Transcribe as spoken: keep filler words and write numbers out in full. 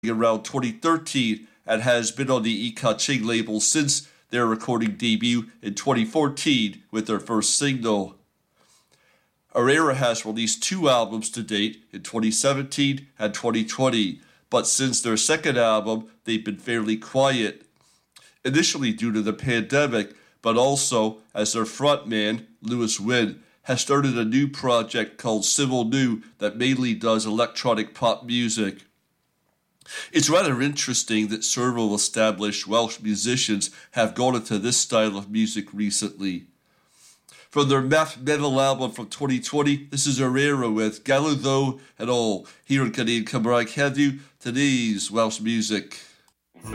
around twenty thirteen and has been on the Ika-Ching label since their recording debut in twenty fourteen with their first single. Erasure has released two albums to date in twenty seventeen and twenty twenty, but since their second album, they've been fairly quiet. Initially due to the pandemic, but also as their frontman, Louis Wynn, has started a new project called Civil New that mainly does electronic pop music. It's rather interesting that several established Welsh musicians have gone into this style of music recently. From their math metal album from twenty twenty, this is Erasure with Galw Ddo and All, here in Canadian Cymraeg heddiw, today's Welsh music.